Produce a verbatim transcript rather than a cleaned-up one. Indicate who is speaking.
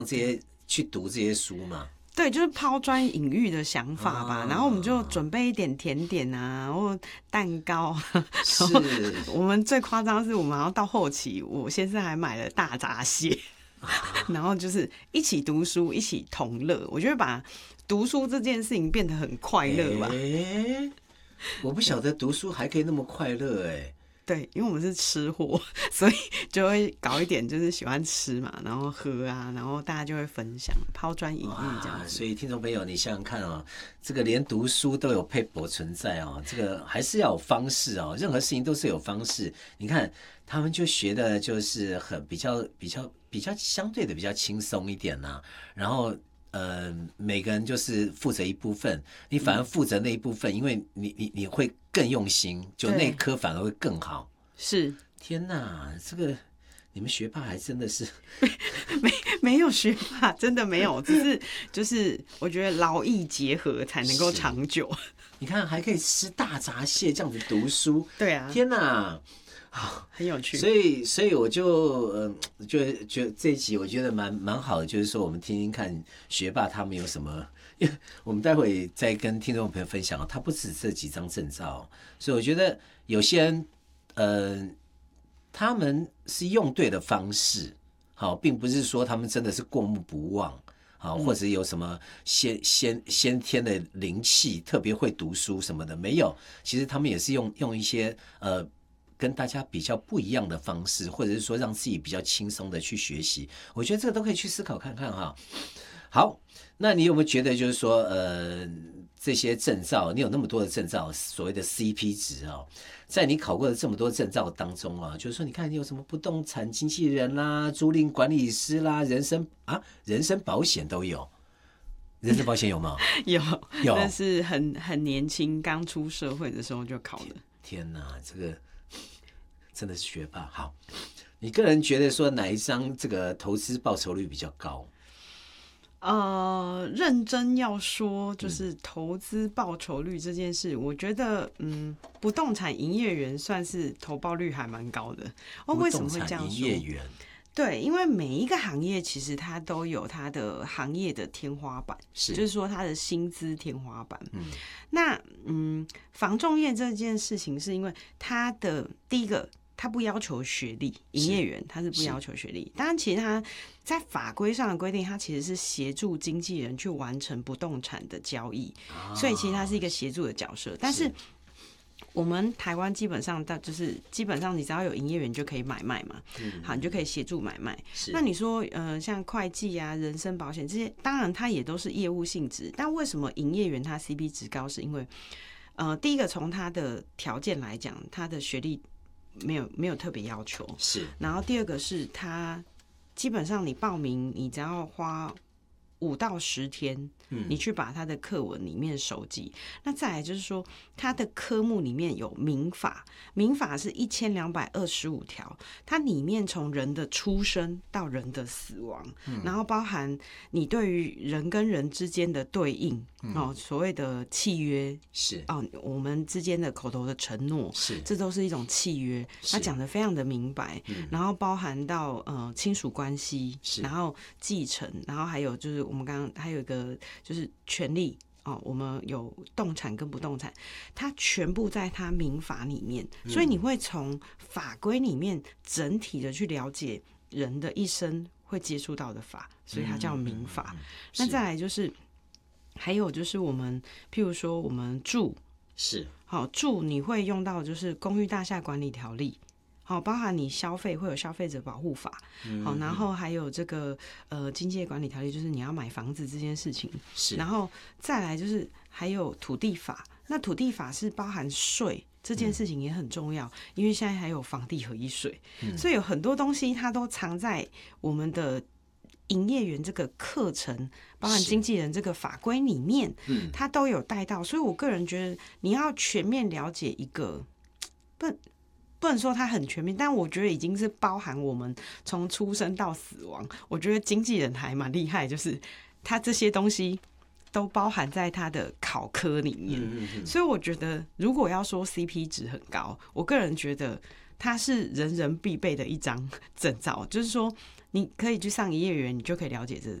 Speaker 1: 这些去读这些书嘛。
Speaker 2: 对，就是抛砖引玉的想法吧。啊、然后我们就准备一点甜点啊，然后蛋糕。
Speaker 1: 是。
Speaker 2: 我们最夸张的是，我们好像到后期，我先生还买了大闸蟹，啊、然后就是一起读书，一起同乐。我觉得把读书这件事情变得很快乐吧。
Speaker 1: 欸、我不晓得读书还可以那么快乐哎、欸。
Speaker 2: 对，因为我们是吃货，所以就会搞一点，就是喜欢吃嘛，然后喝啊，然后大家就会分享，抛砖引玉这样子。
Speaker 1: 所以听众朋友，你想想看哦，这个连读书都有配博存在哦，这个还是要有方式哦，任何事情都是有方式。你看他们就学的就是很比较比较比较相对的比较轻松一点呐、啊，然后。呃，每个人就是负责一部分，你反而负责那一部分，嗯、因为你你你会更用心，就那一科反而会更好。
Speaker 2: 是，
Speaker 1: 天哪，这个你们学霸还真的是
Speaker 2: 没没有学霸，真的没有，只是就是我觉得劳逸结合才能够长久。
Speaker 1: 你看，还可以吃大闸蟹，这样子读书，
Speaker 2: 对啊，
Speaker 1: 天哪！
Speaker 2: 好，很有趣，
Speaker 1: 所以，所以我就，嗯、呃，就就这一集我觉得蛮蛮好的，就是说我们听听看学霸他们有什么，因为我们待会再跟听众朋友分享，他不止这几张证照，所以我觉得有些人，呃，他们是用对的方式，好，并不是说他们真的是过目不忘，好，或者有什么先先先天的灵气，特别会读书什么的，没有，其实他们也是用用一些呃。跟大家比较不一样的方式，或者是说让自己比较轻松的去学习，我觉得这个都可以去思考看看哈。好，那你有没有觉得就是说，呃，这些证照，你有那么多的证照，所谓的 C P 值哦，在你考过的这么多证照当中啊，就是说，你看你有什么不动产经纪人啦、租赁管理师啦、人身啊、人身保险都有。人身保险有吗？
Speaker 2: 有，
Speaker 1: 有，
Speaker 2: 但是很很年轻，刚出社会的时候就考了。
Speaker 1: 天哪，这个。真的是学霸。好，你个人觉得说哪一张这个投资报酬率比较高？
Speaker 2: 呃，认真要说，就是投资报酬率这件事，嗯、我觉得，嗯，不动产营业员算是投报率还蛮高的。哦，为什么会这样说？
Speaker 1: 营业员。
Speaker 2: 对，因为每一个行业其实它都有它的行业的天花板，
Speaker 1: 是
Speaker 2: 就是说它的薪资天花板。
Speaker 1: 嗯，
Speaker 2: 那嗯，房仲业这件事情是因为它的第一个。他不要求学历，营业员他是不要求学历。当然，其实他在法规上的规定，他其实是协助经纪人去完成不动产的交易，啊、所以其实他是一个协助的角色。但是我们台湾基本上，就是基本上你只要有营业员就可以买卖嘛，嗯、好，你就可以协助买卖。那你说，呃，像会计啊、人身保险这些，当然它也都是业务性质。但为什么营业员他 C P 值高？是因为，呃，第一个从他的条件来讲，他的学历。没有没有特别要求，
Speaker 1: 是。
Speaker 2: 然后第二个是他基本上你报名，你只要花五到十天，嗯，你去把他的课文里面收集。那再来就是说，他的科目里面有民法，民法是一千两百二十五条，它里面从人的出生到人的死亡，嗯、然后包含你对于人跟人之间的对应、嗯、哦，所谓的契约
Speaker 1: 是
Speaker 2: 哦，我们之间的口头的承诺
Speaker 1: 是，这
Speaker 2: 都是一种契约，他讲得非常的明白，嗯、然后包含到呃亲属关系，然后继承，然后还有就是。我们刚刚还有一个就是权利哦，我们有动产跟不动产，它全部在它民法里面，所以你会从法规里面整体的去了解人的一生会接触到的法，所以它叫民法。嗯嗯嗯、那再来就是还有就是我们譬如说我们住
Speaker 1: 是
Speaker 2: 好住，你会用到就是公寓大厦管理条例。好，包含你消费会有消费者保护法，好，然后还有这个呃经济管理条例，就是你要买房子这件事情，
Speaker 1: 是，
Speaker 2: 然后再来就是还有土地法，那土地法是包含税这件事情也很重要，嗯、因为现在还有房地合一税，嗯、所以有很多东西它都藏在我们的营业员这个课程，包含经纪人这个法规里面，嗯、它都有带到，所以我个人觉得你要全面了解一个不。不能说它很全面，但我觉得已经是包含我们从出生到死亡。我觉得经纪人还蛮厉害，就是他这些东西都包含在他的考科里面。嗯嗯嗯，所以我觉得，如果要说 C P 值很高，我个人觉得它是人人必备的一张证照，就是说你可以去上营业员，你就可以了解这